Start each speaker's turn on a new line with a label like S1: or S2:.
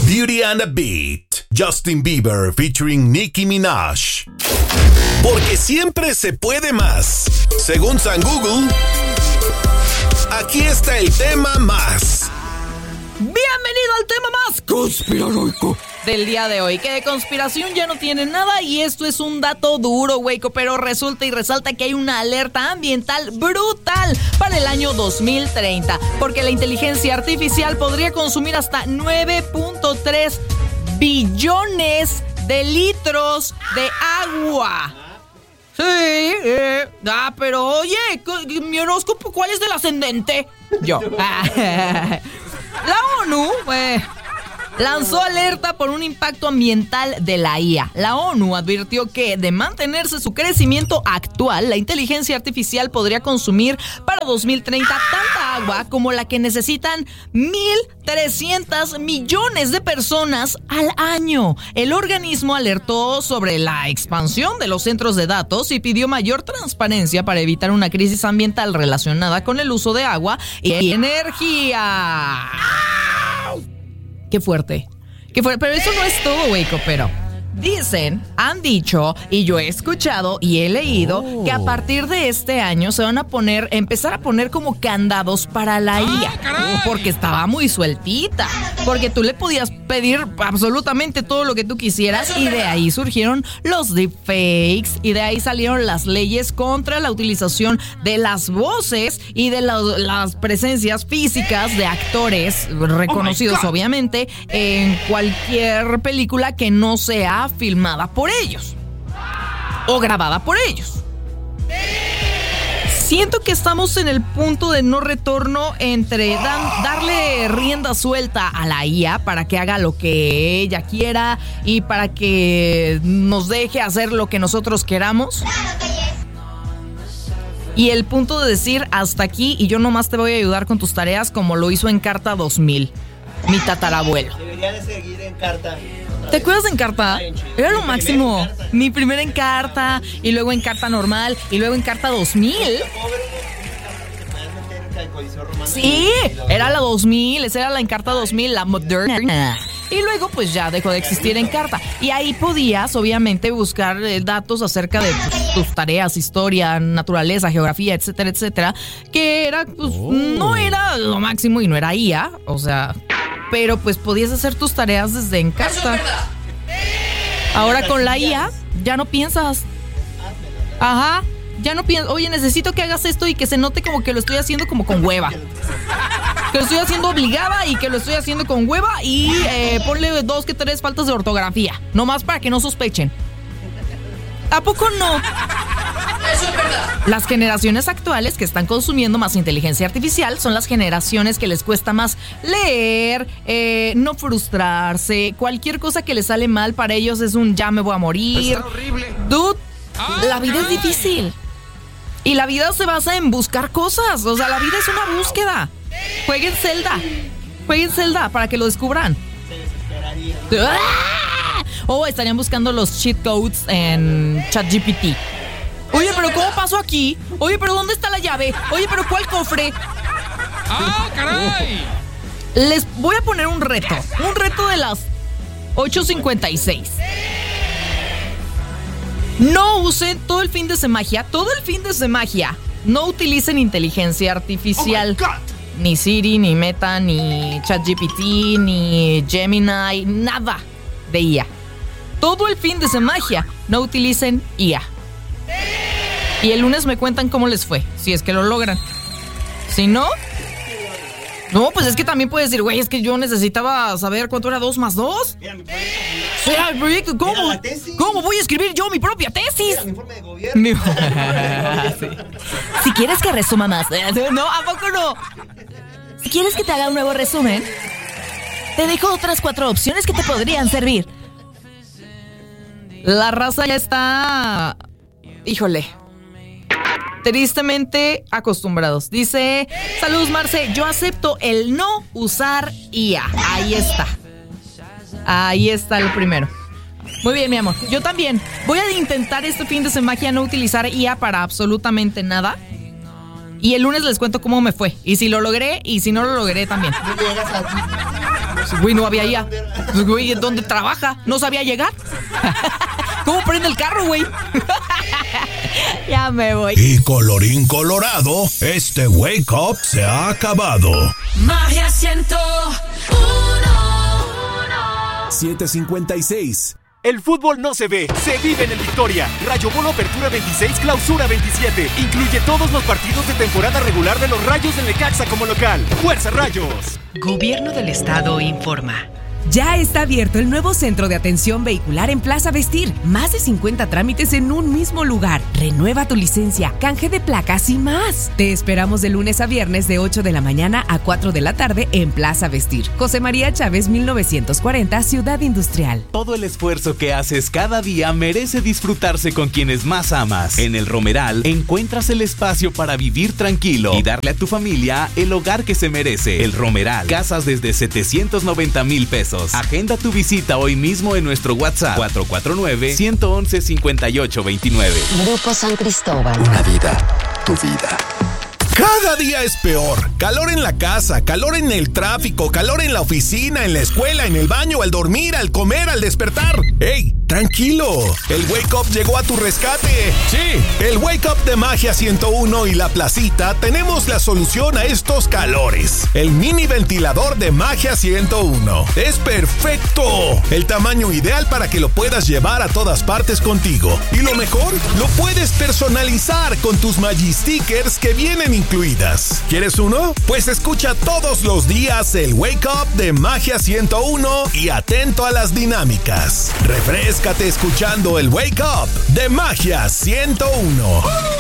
S1: Beauty and a Beat. Justin Bieber featuring Nicki Minaj. Porque siempre se puede más. Según San Google, aquí está el tema más.
S2: Bienvenido al tema más conspiranoico del día de hoy, que de conspiración ya no tiene nada y esto es un dato duro, Waco, pero resulta y resalta que hay una alerta ambiental brutal para el año 2030, porque la inteligencia artificial podría consumir hasta 9.3 billones de litros de agua. Sí, pero oye, mi horóscopo, ¿cuál es del ascendente? Yo. La ONU lanzó alerta por un impacto ambiental de la IA. La ONU advirtió que, de mantenerse su crecimiento actual, la inteligencia artificial podría consumir para 2030 tanta agua como la que necesitan 1.300 millones de personas al año. El organismo alertó sobre la expansión de los centros de datos y pidió mayor transparencia para evitar una crisis ambiental relacionada con el uso de agua y energía. Qué fuerte. Pero eso no es todo, Waco, pero han dicho, y yo he escuchado y he leído que a partir de este año se van a empezar a poner como candados para la IA, porque estaba muy sueltita, porque tú le podías pedir absolutamente todo lo que tú quisieras y de ahí surgieron los deepfakes y de ahí salieron las leyes contra la utilización de las voces y de las presencias físicas de actores reconocidos, obviamente, en cualquier película que no sea filmada por ellos o grabada por ellos. Siento que estamos en el punto de no retorno entre darle rienda suelta a la IA para que haga lo que ella quiera y para que nos deje hacer lo que nosotros queramos, y el punto de decir hasta aquí y yo nomás te voy a ayudar con tus tareas, como lo hizo Encarta 2000 mi tatarabuelo.
S3: Debería de seguir Encarta.
S2: ¿Te acuerdas de Encarta? Era lo máximo. Mi primera Encarta, y luego Encarta normal, y luego Encarta 2000. Sí, era la 2000, esa era la Encarta 2000, la moderna. Y luego pues ya dejó de existir Encarta. Y ahí podías obviamente buscar datos acerca de tus tareas, historia, naturaleza, geografía, etcétera, etcétera. Que era, pues, no era lo máximo y no era IA, o sea, pero pues podías hacer tus tareas desde Encarta. Ahora con la IA ya no piensas. Ajá, ya no piensas. Oye, necesito que hagas esto y que se note como que lo estoy haciendo como con hueva. Que lo estoy haciendo obligada y que lo estoy haciendo con hueva y ponle 2 que 3 faltas de ortografía. Nomás para que no sospechen. ¿A poco no?
S4: Eso es verdad.
S2: Las generaciones actuales que están consumiendo más inteligencia artificial son las generaciones que les cuesta más leer, no frustrarse. Cualquier cosa que les sale mal para ellos es un ya me voy a morir.
S4: Está horrible.
S2: Dude, la vida es difícil. Y la vida se basa en buscar cosas. O sea, la vida es una búsqueda. Jueguen Zelda para que lo descubran. O estarían buscando los cheat codes en ChatGPT. Oye, pero ¿cómo paso aquí? Oye, pero ¿dónde está la llave? Oye, pero ¿cuál cofre?
S4: ¡Ah, caray!
S2: Les voy a poner un reto de las 8:56. No usen todo el fin de semana, no utilicen inteligencia artificial. Ni Siri, ni Meta, ni ChatGPT, ni Gemini, nada de IA. Todo el fin de semana no utilicen IA. Y el lunes me cuentan cómo les fue, si es que lo logran. Si no, pues es que también puedes decir, güey, es que yo necesitaba saber cuánto era 2 más 2.
S3: Mira mi proyecto.
S2: Mira el proyecto, ¿cómo voy a escribir yo mi propia tesis?
S3: Mira mi informe de gobierno.
S2: Sí. Si quieres que resuma más. No, ¿a poco no? Si quieres que te haga un nuevo resumen, te dejo otras 4 opciones que te podrían servir. La raza ya está, híjole, tristemente acostumbrados. Dice, saludos Marce, yo acepto el no usar IA. Ahí está el primero. Muy bien, mi amor, yo también voy a intentar este fin de semana no utilizar IA para absolutamente nada. Y el lunes les cuento cómo me fue. Y si lo logré, y si no lo logré también.
S3: No llegas a
S2: Güey, no había ya. Güey, ¿en dónde trabaja? No sabía llegar. ¿Cómo prende el carro, güey? Ya me voy.
S1: Y colorín colorado, este Wake Up se ha acabado.
S5: Magia 101.
S6: 7:56. El fútbol no se ve, se vive en el Victoria. Rayo Bono Apertura 26, Clausura 27. Incluye todos los partidos de temporada regular de los Rayos del Necaxa como local. ¡Fuerza, Rayos!
S7: Gobierno del Estado informa.
S8: Ya está abierto el nuevo centro de atención vehicular en Plaza Vestir. Más de 50 trámites en un mismo lugar. Renueva tu licencia, canje de placas y más. Te esperamos de lunes a viernes de 8 de la mañana a 4 de la tarde en Plaza Vestir. José María Chávez, 1940, Ciudad Industrial.
S9: Todo el esfuerzo que haces cada día merece disfrutarse con quienes más amas. En el Romeral encuentras el espacio para vivir tranquilo y darle a tu familia el hogar que se merece. El Romeral, casas desde 790,000 pesos. Agenda tu visita hoy mismo en nuestro WhatsApp 449-111-5829.
S10: Grupo San Cristóbal.
S11: Una vida, tu vida.
S1: Cada día es peor. Calor en la casa, calor en el tráfico, calor en la oficina, en la escuela, en el baño, al dormir, al comer, al despertar. ¡Ey! Tranquilo, el Wake Up llegó a tu rescate. Sí, el Wake Up de Magia 101 y La Placita tenemos la solución a estos calores. El mini ventilador de Magia 101. Es perfecto. El tamaño ideal para que lo puedas llevar a todas partes contigo. Y lo mejor, lo puedes personalizar con tus Magistickers que vienen incluidas. ¿Quieres uno? Pues escucha todos los días el Wake Up de Magia 101 y atento a las dinámicas. Refrescate escuchando el Wake Up de Magia 101.